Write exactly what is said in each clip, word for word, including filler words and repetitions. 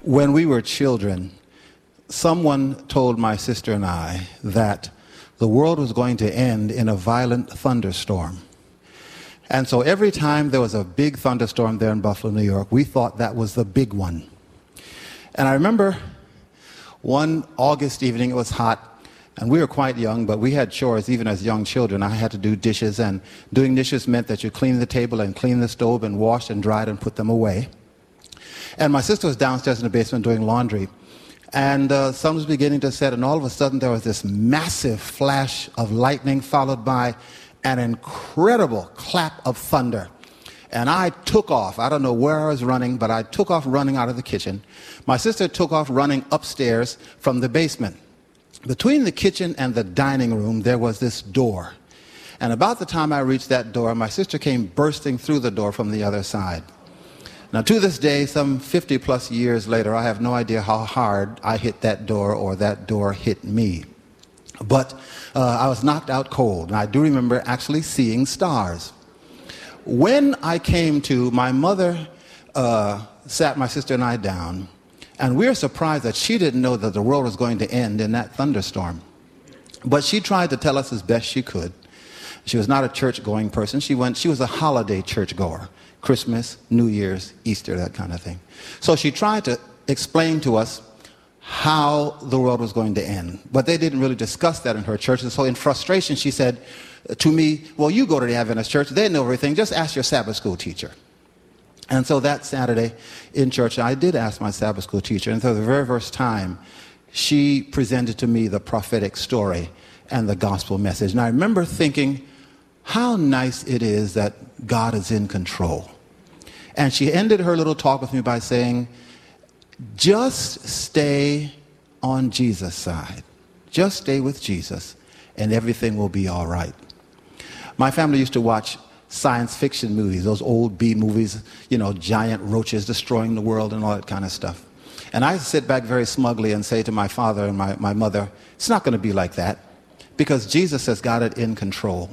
When we were children, someone told my sister and I that the world was going to end in a violent thunderstorm. And so every time there was a big thunderstorm there in Buffalo, New York, we thought that was the big one. And I remember one August evening, it was hot, and we were quite young, but we had chores even as young children. I had to do dishes, and doing dishes meant that you clean the table and clean the stove and wash and dry and put them away. And my sister was downstairs in the basement doing laundry, and uh, sun was beginning to set, and all of a sudden there was this massive flash of lightning followed by an incredible clap of thunder. And I took off. I don't know where I was running, but I took off running out of the kitchen. My sister took off running upstairs from the basement. Between the kitchen and the dining room, there was this door. And about the time I reached that door, my sister came bursting through the door from the other side. Now, to this day, some fifty plus years later, I have no idea how hard I hit that door or that door hit me. But uh, I was knocked out cold, and I do remember actually seeing stars. When I came to, my mother uh, sat my sister and I down, and we were surprised that she didn't know that the world was going to end in that thunderstorm. But she tried to tell us as best she could. She was not a church-going person. She went. She was a holiday church-goer. Christmas, New Year's, Easter, that kind of thing. So she tried to explain to us how the world was going to end. But they didn't really discuss that in her church. And so in frustration, she said to me, well, you go to the Adventist church. They know everything. Just ask your Sabbath school teacher. And so that Saturday in church, I did ask my Sabbath school teacher. And for the very first time, she presented to me the prophetic story and the gospel message. And I remember thinking, how nice it is that God is in control. And she ended her little talk with me by saying, just stay on Jesus' side. Just stay with Jesus, and everything will be all right. My family used to watch science fiction movies, those old B movies, you know, giant roaches destroying the world and all that kind of stuff. And I sit back very smugly and say to my father and my, my mother, it's not going to be like that, because Jesus has got it in control.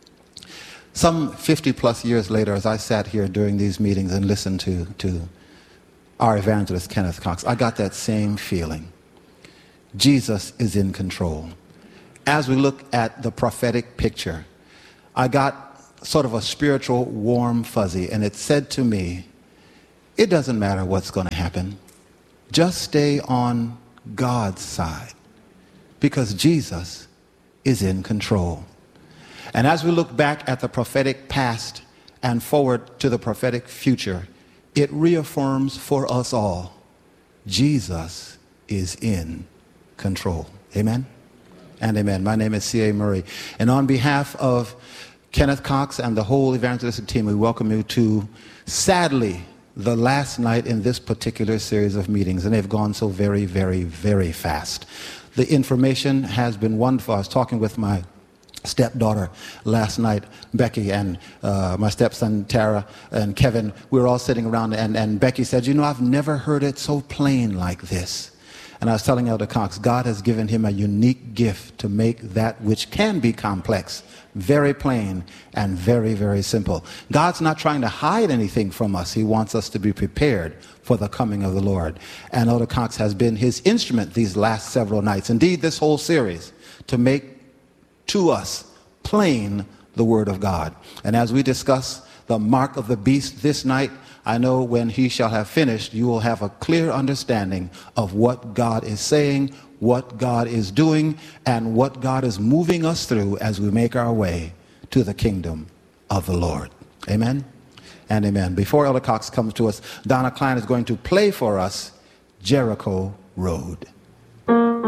Some fifty plus years later, as I sat here during these meetings and listened to, to our evangelist, Kenneth Cox, I got that same feeling. Jesus is in control. As we look at the prophetic picture, I got sort of a spiritual warm fuzzy, and it said to me, it doesn't matter what's going to happen. Just stay on God's side, because Jesus is in control. And as we look back at the prophetic past and forward to the prophetic future, it reaffirms for us all, Jesus is in control. Amen and amen. My name is C A Murray. And on behalf of Kenneth Cox and the whole evangelistic team, we welcome you to, sadly, the last night in this particular series of meetings. And they've gone so very, very, very fast. The information has been wonderful. I was talking with my stepdaughter last night, Becky, and uh, my stepson Tara and Kevin. We were all sitting around, and, and Becky said, you know, I've never heard it so plain like this. And I was telling Elder Cox, God has given him a unique gift to make that which can be complex very plain and very, very simple. God's not trying to hide anything from us. He wants us to be prepared for the coming of the Lord. And Elder Cox has been his instrument these last several nights, indeed this whole series, to make to us plain the Word of God. And as we discuss the mark of the beast this night, I know when he shall have finished, you will have a clear understanding of what God is saying, what God is doing, and what God is moving us through as we make our way to the kingdom of the Lord. Amen and amen. Before Elder Cox comes to us, Donna Klein is going to play for us Jericho Road.